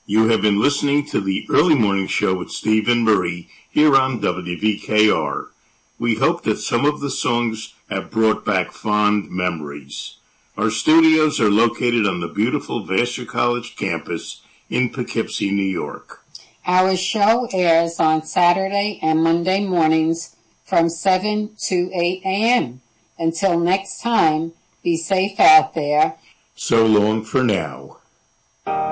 You have been listening to the Early Morning Show with Steve and Marie here on WVKR. We hope that some of the songs have brought back fond memories. Our studios are located on the beautiful Vassar College campus in Poughkeepsie, New York. Our show airs on Saturday and Monday mornings from 7 to 8 a.m. Until next time, be safe out there. So long for now.